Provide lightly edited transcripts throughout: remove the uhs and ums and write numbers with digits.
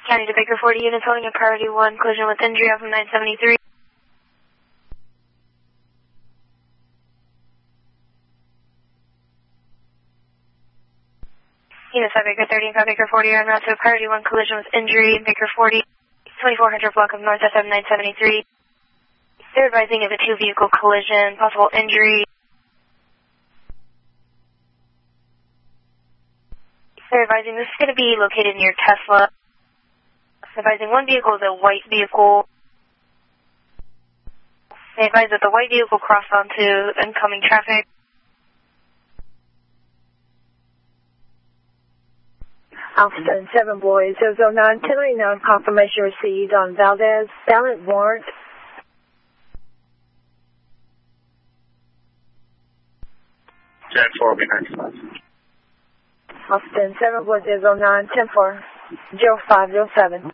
County to Baker 40 units holding a priority 1 collision with injury off of 973. Units 5 Baker 30 and 5 Baker 40 are en route to a priority 1 collision with injury in Baker 40, 2400 block of North FM 973. They're advising of a 2-vehicle collision, possible injury. They're advising this is going to be located near Tesla. Advising one vehicle is a white vehicle. They advise that the white vehicle crossed onto incoming traffic. Austin 7 Boys 009, 1099 confirmation received on Valdez, silent warrant. Jet 4, be next. Austin 7 Boys 009, 10-4, 0507.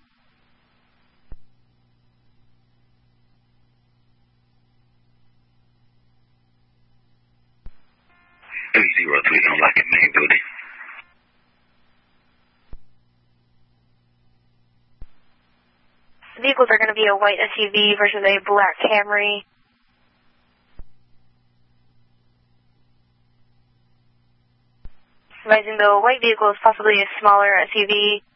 on like a main building. The vehicles are going to be a white SUV versus a black Camry. Advising the white vehicle is possibly a smaller SUV.